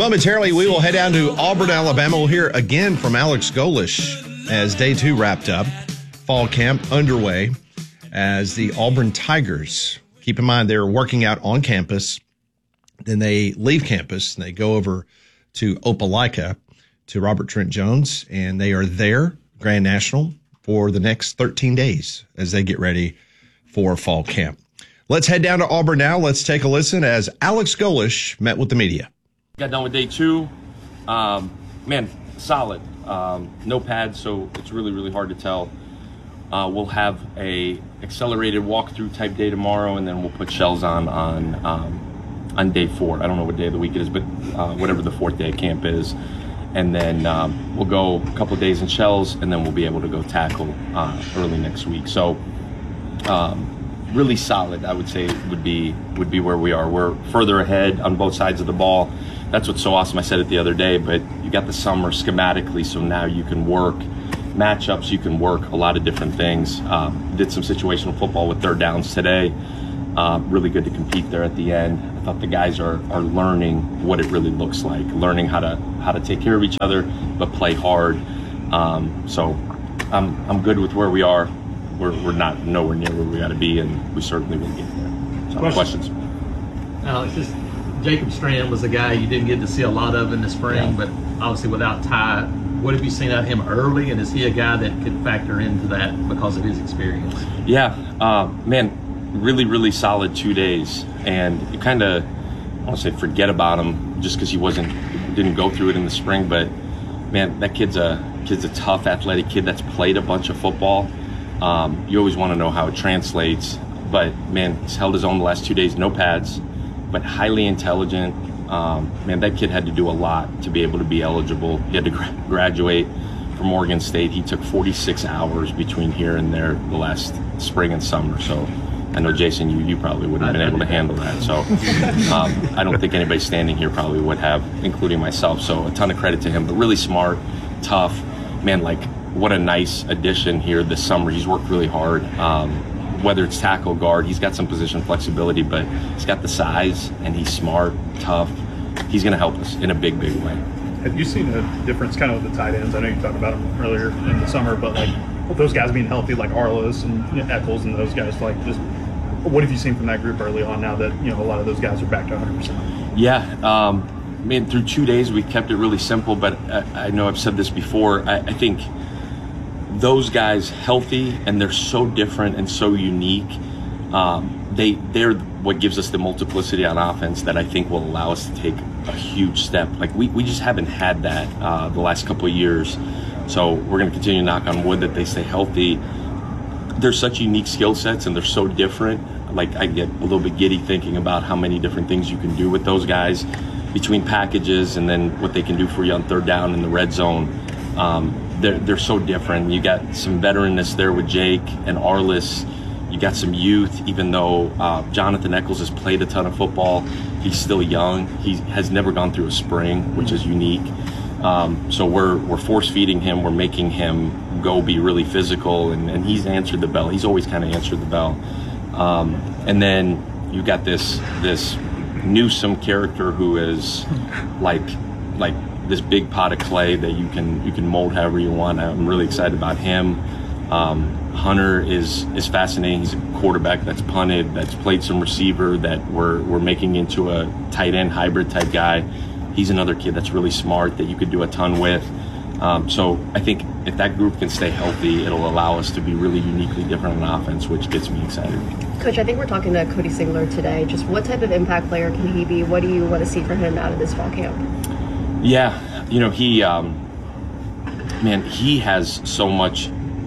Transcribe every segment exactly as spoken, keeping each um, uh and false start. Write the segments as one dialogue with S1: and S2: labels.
S1: Momentarily, we will head down to Auburn, Alabama. We'll hear again from Alex Golesh as day two wrapped up. Fall camp underway as the Auburn Tigers. Keep in mind, they're working out on campus. Then they leave campus and they go over to Opelika to Robert Trent Jones, and they are there, Grand National, for the next thirteen days as they get ready for fall camp. Let's head down to Auburn now. Let's take a listen as Alex Golesh met with the media.
S2: Got done with day two. Um, man, solid. Um, no pads, so it's really, really hard to tell. Uh, we'll have a accelerated walkthrough type day tomorrow, and then we'll put shells on on um, on day four. I don't know what day of the week it is, but uh, whatever the fourth day of camp is. And then um, we'll go a couple of days in shells, and then we'll be able to go tackle uh, early next week. So um, really solid, I would say, would be would be where we are. We're further ahead on both sides of the ball. That's what's so awesome. I said it the other day, but you got the summer schematically, so now you can work matchups, you can work a lot of different things. Um, did some situational football with third downs today. Uh, really good to compete there at the end. I thought the guys are are learning what it really looks like, learning how to how to take care of each other, but play hard. Um, so I'm I'm good with where we are. We're we're not nowhere near where we got to be, and we certainly will get there. So questions?
S3: Alex, just Jacob Strand was a guy you didn't get to see a lot of in the spring, yeah. But obviously without Ty, what have you seen out of him early, and is he a guy that could factor into that because of his experience?
S2: Yeah, uh, man, really, really solid two days, and you kind of, I want to say forget about him just because he wasn't, didn't go through it in the spring, but man, that kid's a kid's a tough, athletic kid that's played a bunch of football. Um, you always want to know how it translates, but man, he's held his own the last two days, no pads, but highly intelligent. Um, man, that kid had to do a lot to be able to be eligible. He had to gra- graduate from Oregon State. He took forty-six hours between here and there the last spring and summer. So I know, Jason, you, you probably wouldn't have been able to handle that. So um, I don't think anybody standing here probably would have, including myself. So a ton of credit to him, but really smart, tough. Man, like, what a nice addition here this summer. He's worked really hard. Um, whether it's tackle, guard, he's got some position flexibility, but he's got the size, and he's smart, tough. He's going to help us in a big, big way.
S4: Have you seen a difference kind of with the tight ends? I know you talked about them earlier in the summer, but like those guys being healthy, like Arliss and you know, Eccles and those guys, like just what have you seen from that group early on now that, you know, a lot of those guys are back to one hundred percent?
S2: Yeah. Um, I mean, through two days, we kept it really simple, but I, I know I've said this before. I, I think those guys healthy, and they're so different and so unique. Um, they, they're what gives us the multiplicity on offense that I think will allow us to take a huge step. Like we, we just haven't had that uh, the last couple of years. So we're going to continue to knock on wood that they stay healthy. They're such unique skill sets, and they're so different. Like I get a little bit giddy thinking about how many different things you can do with those guys between packages and then what they can do for you on third down in the red zone. Um, they're, they're so different. You got some veteranness there with Jake and Arliss. You got some youth, even though uh, Jonathan Eccles has played a ton of football. He's still young. He has never gone through a spring, which is unique. Um, so we're we're force feeding him. We're making him go be really physical, and, and he's answered the bell. He's always kind of answered the bell. Um, and then you got this this Newsome character who is like like this big pot of clay that you can you can mold however you want. I'm really excited about him. Um, Hunter is is fascinating. He's a quarterback that's punted, that's played some receiver, that we're we're making into a tight end hybrid type guy. He's another kid that's really smart that you could do a ton with. Um, so I think if that group can stay healthy, it'll allow us to be really uniquely different on offense, which gets me excited.
S5: Coach, I think we're talking to Cody Singler today. Just what type of impact player can he be? What do you want to see from him out of this fall camp?
S2: Yeah, you know, he, um, man, he has so much,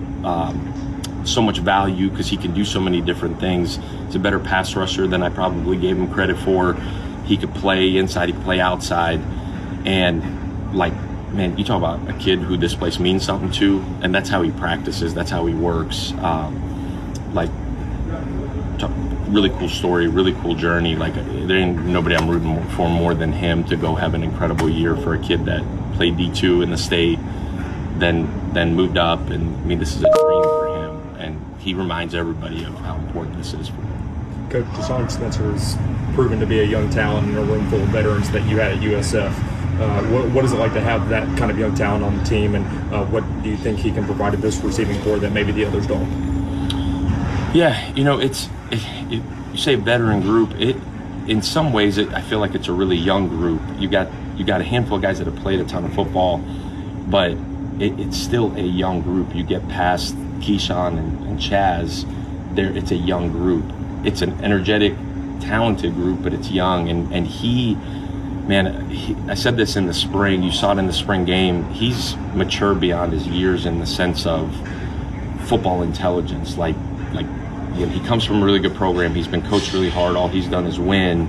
S2: um, so much value because he can do so many different things. He's a better pass rusher than I probably gave him credit for. He could play inside, he could play outside, and like, man, you talk about a kid who this place means something to, and that's how he practices, that's how he works. Um, like, really cool story, really cool journey. Like, there ain't nobody I'm rooting for more than him to go have an incredible year for a kid that played D two in the state, then then moved up, and I mean, this is a dream for him, and he reminds everybody of how important this is for him.
S4: Coach Deshaun Spencer has proven to be a young talent in a room full of veterans that you had at U S F.
S6: Uh, what, what is it like to have that kind of young talent on the team, and uh, what do you think he can provide to this receiving core that maybe the others don't?
S2: Yeah, you know, it's it, it, you say veteran group. It in some ways, it, I feel like it's a really young group. You got you got a handful of guys that have played a ton of football, but it, it's still a young group. You get past Keyshawn and, and Chaz, there it's a young group. It's an energetic, talented group, but it's young. And, and he, man, he, I said this in the spring. You saw it in the spring game. He's mature beyond his years in the sense of football intelligence. Like, like you know, he comes from a really good program. He's been coached really hard. All he's done is win.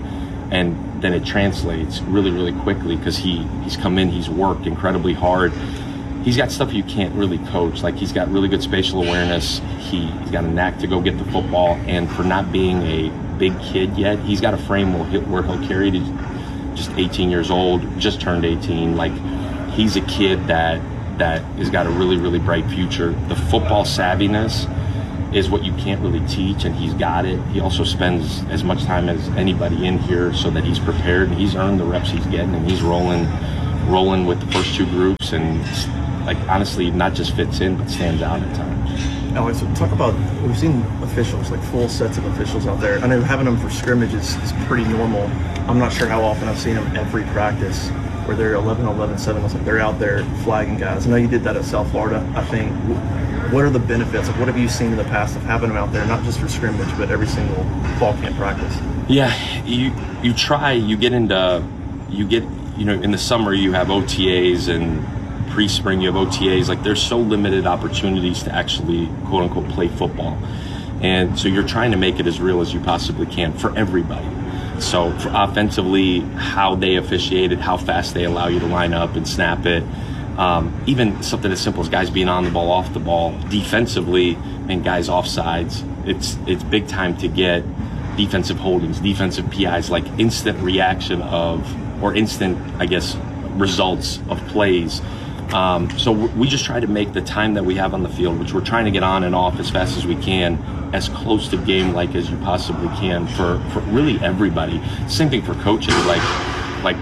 S2: And then it translates really, really quickly because he, he's come in, he's worked incredibly hard. He's got stuff you can't really coach. Like, he's got really good spatial awareness. He, he's got a knack to go get the football. And for not being a big kid yet, he's got a frame where he'll, where he'll carry to just eighteen years old, just turned eighteen. Like, he's a kid that that has got a really, really bright future. The football savviness is what you can't really teach, and he's got it. He also spends as much time as anybody in here so that he's prepared, and he's earned the reps he's getting, and he's rolling, rolling with the first two groups, and like, honestly, not just fits in, but stands out at times.
S7: Alex, talk about, we've seen officials, like full sets of officials out there. I know having them for scrimmages is pretty normal. I'm not sure how often I've seen them every practice where they're eleven eleven seven. It's like they're out there flagging guys. I know you did that at South Florida, I think. What are the benefits? Like, what have you seen in the past of having them out there, not just for scrimmage, but every single fall camp practice?
S2: Yeah, you you try, you get into, you get, you know, in the summer you have O T As, and pre-spring you have O T As. Like, there's so limited opportunities to actually, quote unquote, play football. And so you're trying to make it as real as you possibly can for everybody. So for offensively, how they officiate it, how fast they allow you to line up and snap it. Um, even something as simple as guys being on the ball, off the ball. Defensively, and guys offsides, it's it's big time to get defensive holdings, defensive P Is, like instant reaction of, or instant, I guess, results of plays. Um, so we just try to make the time that we have on the field, which we're trying to get on and off as fast as we can, as close to game-like as you possibly can for, for really everybody. Same thing for coaches. Like, like,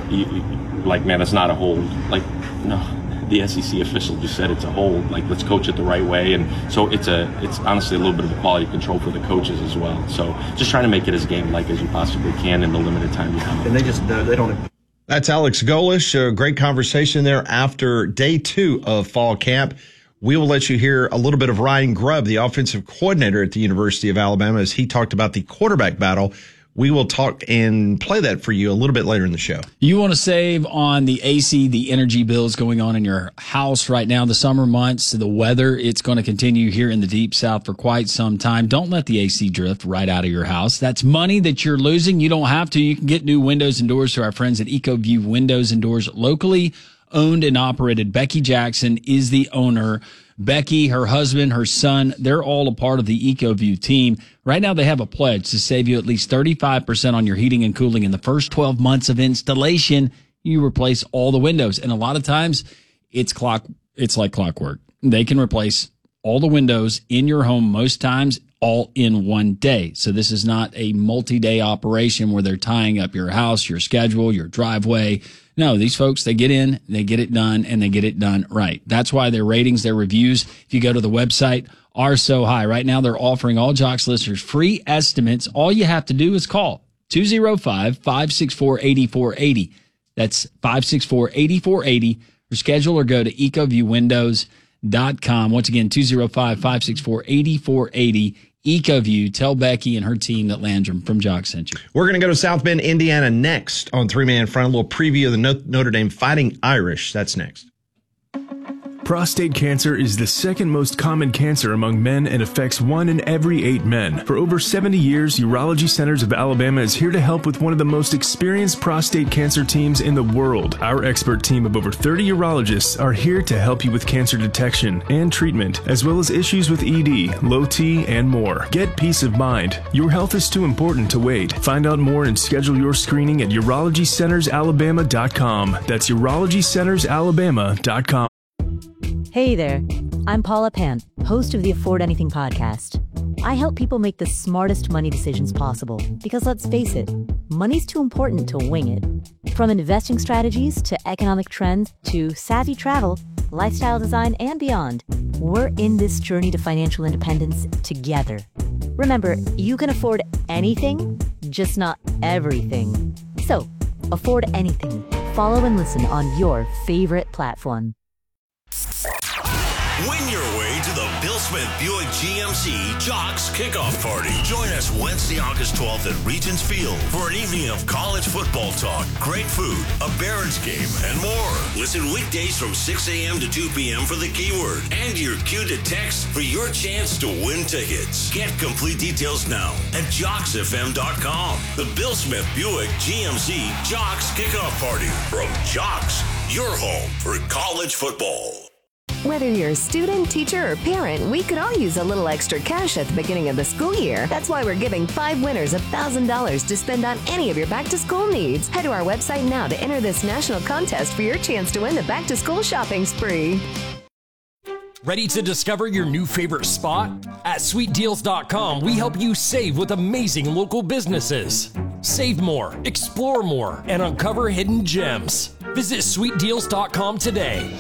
S2: like, man, it's not a hold. Like, no, the S E C official just said it's a hold. Like, let's coach it the right way. And so it's a, it's honestly a little bit of a quality control for the coaches as well. So just trying to make it as game-like as you possibly can in the limited time you have.
S7: And they just, they don't.
S1: That's Alex Golesh. A great conversation there after day two of fall camp. We will let you hear a little bit of Ryan Grubb, the offensive coordinator at the University of Alabama, as he talked about the quarterback battle. We will talk and play that for you a little bit later in the show.
S8: You want to save on the A C, the energy bills going on in your house right now, the summer months, the weather, it's going to continue here in the Deep South for quite some time. Don't let the A C drift right out of your house. That's money that you're losing. You don't have to. You can get new windows and doors to our friends at EcoView Windows and Doors, locally owned and operated. Becky Jackson is the owner. Becky, her husband, her son, they're all a part of the EcoView team. Right now, they have a pledge to save you at least thirty-five percent on your heating and cooling in the first twelve months of installation. You replace all the windows. And a lot of times, it's clock. It's like clockwork. They can replace all the windows in your home, most times all in one day. So this is not a multi-day operation where they're tying up your house, your schedule, your driveway. No, these folks, they get in, they get it done, and they get it done right. That's why their ratings, their reviews, if you go to the website, are so high. Right now, they're offering all Jocks listeners free estimates. All you have to do is call two oh five, five six four, eight four eight oh. That's five six four, eight four eight oh. Or schedule or go to ecoview windows dot com. Once again, two oh five, five six four, eight four eight oh. EcoView. Tell Becky and her team that Landrum from Jock sent you.
S1: We're going to go to South Bend, Indiana next on Three Man Front. A little preview of the Notre Dame Fighting Irish. That's next.
S9: Prostate cancer is the second most common cancer among men and affects one in every eight men. For over seventy years, Urology Centers of Alabama is here to help with one of the most experienced prostate cancer teams in the world. Our expert team of over thirty urologists are here to help you with cancer detection and treatment, as well as issues with E D, low T, and more. Get peace of mind. Your health is too important to wait. Find out more and schedule your screening at urology centers alabama dot com. That's urology centers alabama dot com.
S10: Hey there, I'm Paula Pan, host of the Afford Anything podcast. I help people make the smartest money decisions possible because let's face it, money's too important to wing it. From investing strategies to economic trends to savvy travel, lifestyle design, and beyond, we're in this journey to financial independence together. Remember, you can afford anything, just not everything. So, afford anything. Follow and listen on your favorite platform.
S11: Win your way to the Bill Smith Buick G M C Jocks Kickoff Party. Join us Wednesday, August twelfth at Regents Field for an evening of college football talk, great food, a Barons game, and more. Listen weekdays from six a.m. to two p.m. for the keyword and your cue to text for your chance to win tickets. Get complete details now at jocks f m dot com. The Bill Smith Buick G M C Jocks Kickoff Party from Jocks, your home for college football.
S12: Whether you're a student, teacher, or parent, we could all use a little extra cash at the beginning of the school year. That's why we're giving five winners one thousand dollars to spend on any of your back-to-school needs. Head to our website now to enter this national contest for your chance to win the back-to-school shopping spree.
S13: Ready to discover your new favorite spot? At sweet deals dot com, we help you save with amazing local businesses. Save more, explore more, and uncover hidden gems. Visit sweet deals dot com today.